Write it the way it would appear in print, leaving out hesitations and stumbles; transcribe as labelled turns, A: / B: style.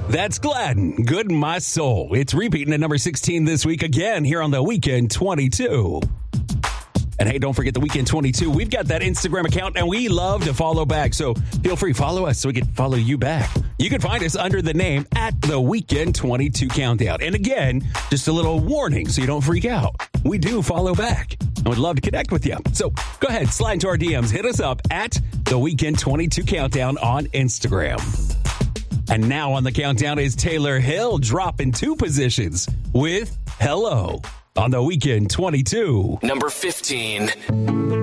A: That's Gladden, Good My Soul. It's repeating at number 16 this week again here on the Weekend 22. And hey, don't forget the Weekend 22. We've got that Instagram account, and we love to follow back. So feel free, follow us so we can follow you back. You can find us under the name at the Weekend 22 Countdown. And again, just a little warning so you don't freak out. We do follow back and would love to connect with you. So go ahead, slide into our DMs. Hit us up at the Weekend 22 Countdown on Instagram. And now on the countdown is Taylor Hill dropping 2 positions with Hello on the Weekend 22.
B: Number 15.